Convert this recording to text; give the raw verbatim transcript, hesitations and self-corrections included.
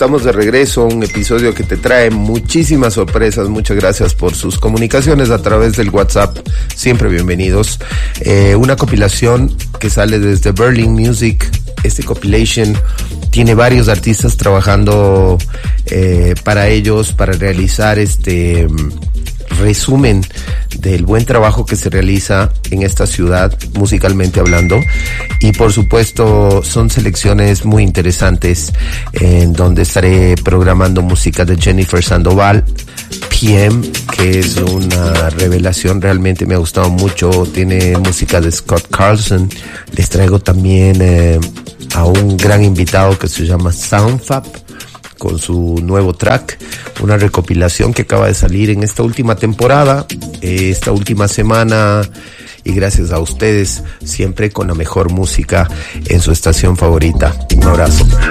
estamos de regreso, un episodio que te trae muchísimas sorpresas. Muchas gracias por sus comunicaciones a través del WhatsApp, siempre bienvenidos. Eh, una compilación que sale desde Berlin Music. Este compilation tiene varios artistas trabajando eh, para ellos, para realizar este resumen del buen trabajo que se realiza en esta ciudad, musicalmente hablando. Y por supuesto son selecciones muy interesantes en donde estaré programando música de Jennifer Sandoval, P M, que es una revelación, realmente me ha gustado mucho. Tiene música de Scott Carlson. Les traigo también eh, a un gran invitado que se llama Soundfab, con su nuevo track, una recopilación que acaba de salir en esta última temporada, eh, esta última semana, y gracias a ustedes, siempre con la mejor música en su estación favorita. Un abrazo.